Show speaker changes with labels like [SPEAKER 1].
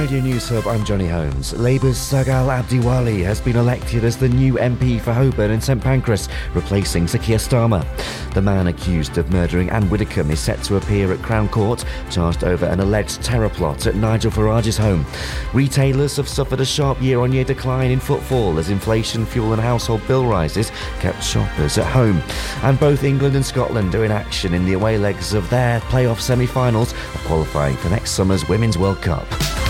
[SPEAKER 1] Radio News Hub, I'm Johnny Holmes. Labour's Sagal Abdiwali has been elected as the new MP for Holborn and St Pancras, replacing Sir Keir Starmer. The man accused of murdering Anne Widdecombe is set to appear at Crown Court, charged over an alleged terror plot at Nigel Farage's home. Retailers have suffered a sharp year-on-year decline in footfall as inflation, fuel and household bill rises kept shoppers at home. And both England and Scotland are in action in the away legs of their playoff semi-finals of qualifying for next summer's Women's World Cup.